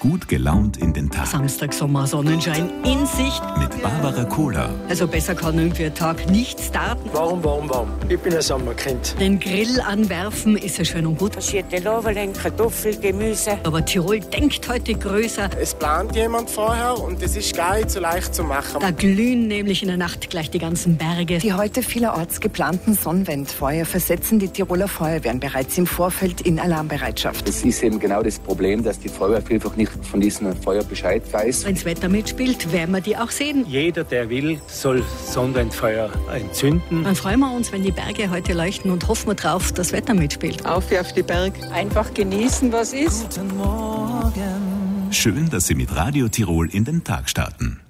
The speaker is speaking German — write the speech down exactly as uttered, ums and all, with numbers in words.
gut gelaunt in den Tag. Samstag, Sommer, Sonnenschein in Sicht. Mit Barbara Kohler. Also besser kann irgendwie ein Tag nicht starten. Warm, warm, warm. Ich bin ein Sommerkind. Den Grill anwerfen ist ja schön und gut. Passierte Loverlen, Kartoffel, Gemüse. Aber Tirol denkt heute größer. Es plant jemand vorher und es ist gar nicht so leicht zu machen. Da glühen nämlich in der Nacht gleich die ganzen Berge. Die heute vielerorts geplanten Sonnenwendfeuer versetzen die Tiroler Feuerwehren bereits im Vorfeld in Alarmbereitschaft. Es ist eben genau das Problem, dass die Feuerwehr vielfach nicht von diesem Feuer Bescheid weiß. Wenn das Wetter mitspielt, werden wir die auch sehen. Jeder, der will, soll Sonnenwendfeuer entzünden. Dann freuen wir uns, wenn die Berge heute leuchten und hoffen wir drauf, dass das Wetter mitspielt. Auf auf die Berg. Einfach genießen, was ist. Schön, dass Sie mit Radio Tirol in den Tag starten.